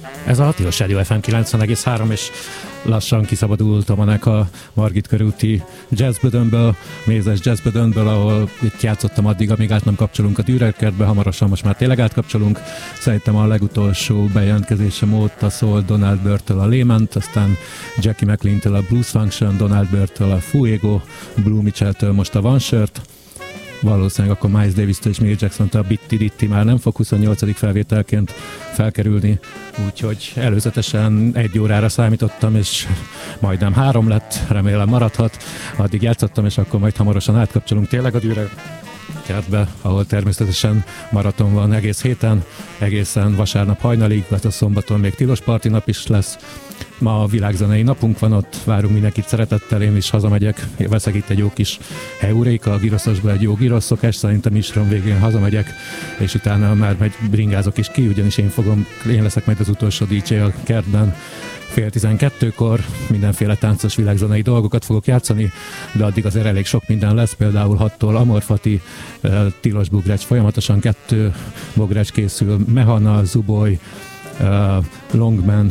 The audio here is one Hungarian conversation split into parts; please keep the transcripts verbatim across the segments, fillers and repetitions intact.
Ez a Tilos Rádió ef em kilencven egész három, és lassan kiszabadultam a Margit körúti jazzbödönből, mézes jazzbödönből, ahol itt játszottam addig, amíg át nem kapcsolunk a Dürerkertbe, hamarosan most már tényleg átkapcsolunk. Szerintem a legutolsó bejelentkezésem óta szól Donald Byrd-től a Lament, aztán Jackie McLean-től a Blues Function, Donald Byrd-től a Fuego, Blue Mitchell-től most a One Shirt, valószínűleg akkor Miles Davis-től és Mill Jackson-től a Bitti Ditti már nem fog huszonnyolcadik felvételként felkerülni, úgyhogy előzetesen egy órára számítottam, és majdnem három lett, remélem maradhat. Addig játszottam, és akkor majd hamarosan átkapcsolunk tényleg a Dürerkertbe, ahol természetesen maraton van egész héten, egészen vasárnap hajnalig, illetve szombaton még tilos parti nap is lesz. Ma a világzenei napunk van, ott várunk mindenkit szeretettel, én is hazamegyek, veszek itt egy jó kis heuréka, a giroszosba egy jó girosz szokás, szerintem is végén hazamegyek, és utána már megy bringázok is ki, ugyanis én fogom, én leszek majd az utolsó dé dzsé a kertben, fél tizenkettőkor mindenféle táncos világzenei dolgokat fogok játszani, de addig azért elég sok minden lesz, például hattól Amorfati, tilos bugrács, folyamatosan kettő bugrács készül, Mehana, Zuboy, Longman,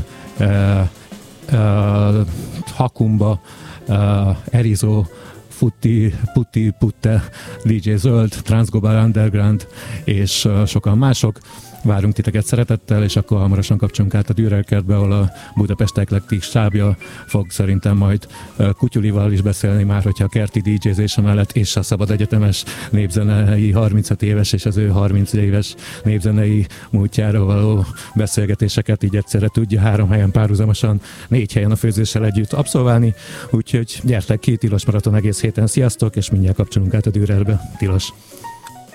Uh, Hakumba, uh, Erizo, Futti, Putti, Putte, dé dzsé Zöld, Transglobal Underground és uh, sokan mások. Várunk titeket szeretettel, és akkor hamarosan kapcsolunk át a Dürerkertbe, ahol a Budapest Eklektik stábja fog szerintem majd uh, Kutyulival is beszélni már, hogyha a kerti dé dzsézése mellett és a Szabad Egyetemes népzenei harmincöt éves és az ő harminc éves népzenei múltjáról való beszélgetéseket így egyszerre tudja három helyen párhuzamosan, négy helyen a főzéssel együtt abszolválni, úgyhogy gyertek ki, tilos maraton egész héten, sziasztok, és mindjárt kapcsolunk át a Dürerbe, tilos!